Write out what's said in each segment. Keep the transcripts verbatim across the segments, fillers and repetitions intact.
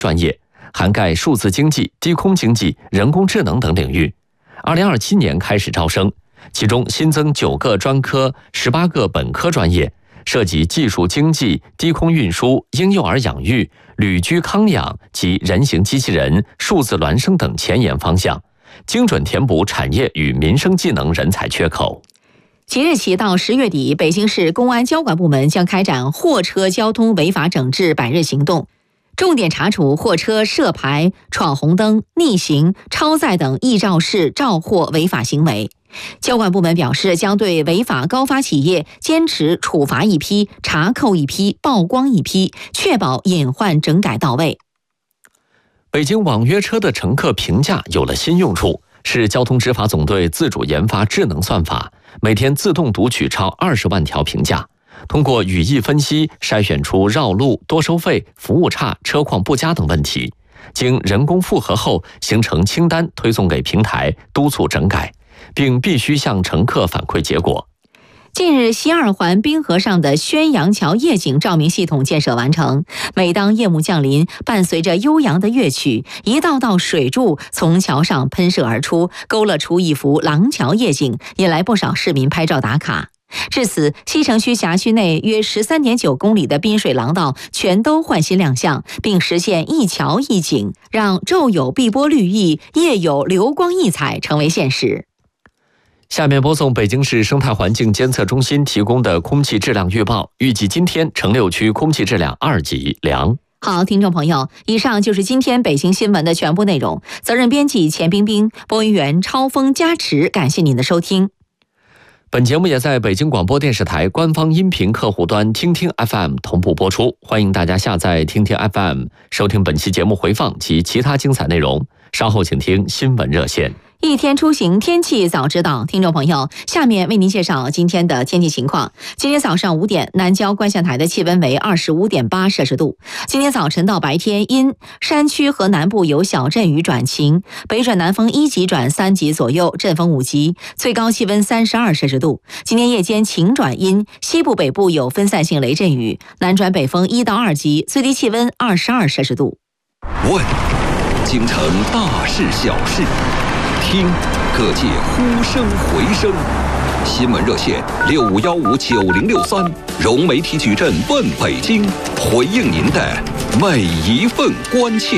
专业，涵盖数字经济、低空经济、人工智能等领域。二零二七年开始招生，其中新增九个专科、十八个本科专业，涉及技术经济、低空运输、婴幼儿养育、旅居康养及人形机器人、数字孪生等前沿方向，精准填补产业与民生技能人才缺口。 即日起到十月底，北京市公安交管部门将开展货车交通违法整治百日行动，重点查处货车涉牌、闯红灯、逆行、超载等易肇事肇货违法行为。交管部门表示，将对违法高发企业坚持处罚一批、查扣一批、曝光一批，确保隐患整改到位。 北京网约车的乘客评价有了新用处，是交通执法总队自主研发智能算法，每天自动读取超二十万条评价，通过语义分析筛选出绕路、多收费、服务差、车况不佳等问题，经人工复核后形成清单，推送给平台督促整改，并必须向乘客反馈结果。 近日，西二环滨河上的宣阳桥夜景照明系统建设完成。每当夜幕降临，伴随着悠扬的乐曲，一道道水柱从桥上喷射而出，勾勒出一幅廊桥夜景，引来不少市民拍照打卡。至此，西城区辖区内约 十三点九公里的滨水廊道全都换新亮相，并实现一桥一景，让昼有碧波绿意，夜有流光溢彩成为现实。 下面播送北京市生态环境监测中心提供的空气质量预报，预计今天城六区空气质量二级良。 好，听众朋友，以上就是今天北京新闻的全部内容。责任编辑钱冰冰，播音员超风加持，感谢您的收听。 本节目也在北京广播电视台官方音频客户端听听 F M 同步播出，欢迎大家下载听听 F M 收听本期节目回放及其他精彩内容。稍后请听新闻热线。 一天出行，天气早知道。听众朋友，下面为您介绍今天的天气情况。今天早上五点，南郊观象台的气温为 二十五点八摄氏度。今天早晨到白天阴，山区和南部有小阵雨转晴，北转南风一级转三级左右，阵风五级，最高气温三十二摄氏度。今天夜间晴转阴，西部北部有分散性雷阵雨，南转北风一到二级，最低气温二十二摄氏度。 问京城大事小事，听各界呼声回声。新闻热线六五幺五九零六三，融媒体矩阵问北京，回应您的每一份关切。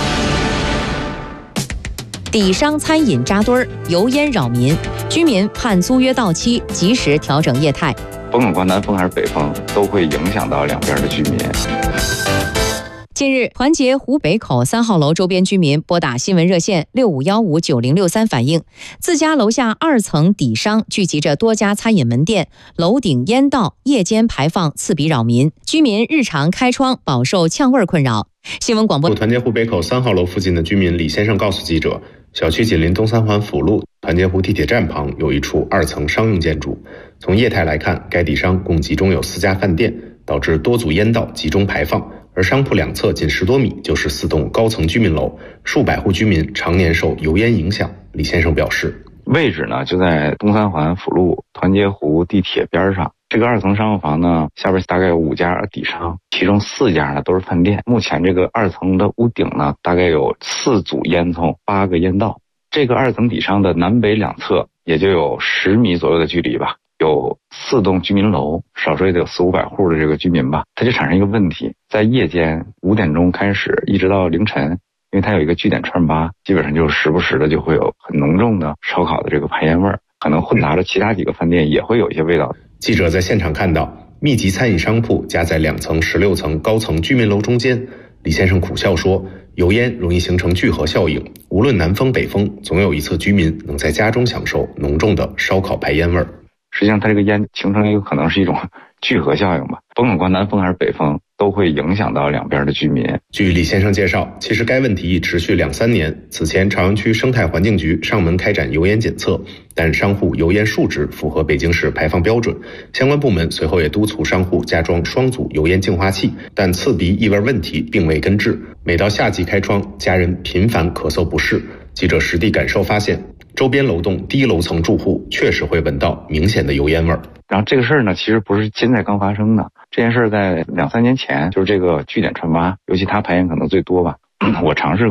底商餐饮扎堆儿，油烟扰民，居民盼租约到期及时调整业态。 甭管刮南风还是北风，都会影响到两边的居民。 近日，团结湖北口三号楼周边居民拨打新闻热线六五幺五九零六三反映，自家楼下二层底商聚集着多家餐饮门店，楼顶烟道夜间排放刺鼻扰民，居民日常开窗饱受呛味困扰。新闻广播团结湖北口三号楼附近的居民李先生告诉记者，小区紧邻东三环辅路团结湖地铁站旁有一处二层商用建筑，从业态来看，该底商共集中有四家饭店，导致多组烟道集中排放，而商铺两侧仅十多米就是四栋高层居民楼，数百户居民常年受油烟影响。李先生表示， 位置呢就在东三环辅路团结湖地铁边上。这个二层商用房呢，下边大概有五家底商，其中四家呢都是饭店。目前这个二层的屋顶呢，大概有四组烟囱，八个烟道。这个二层底商的南北两侧也就有十米左右的距离吧，有四栋居民楼，少说也得有四五百户的这个居民吧。它就产生一个问题，在夜间五点钟开始一直到凌晨，因为它有一个据点串吧，基本上就时不时的就会有很浓重的烧烤的这个排烟味儿，可能混杂着其他几个饭店也会有一些味道。 记者在现场看到，密集餐饮商铺夹在两层十六层高层居民楼中间。李先生苦笑说，油烟容易形成聚合效应，无论南风北风，总有一侧居民能在家中享受浓重的烧烤排烟味儿。 实际上它这个烟形成有可能是一种聚合效应吧，甭管刮南风还是北风，都会影响到两边的居民。 据李先生介绍，其实该问题已持续两三年。此前朝阳区生态环境局上门开展油烟检测，但商户油烟数值符合北京市排放标准，相关部门随后也督促商户加装双组油烟净化器，但刺鼻异味问题并未根治。每到夏季开窗，家人频繁咳嗽不适。记者实地感受发现，周边楼栋低楼层住户确实会闻到明显的油烟味儿。 然后这个事儿呢，其实不是现在刚发生的，这件事在两三年前，就是这个据点串吧，尤其它排烟可能最多吧， 我尝试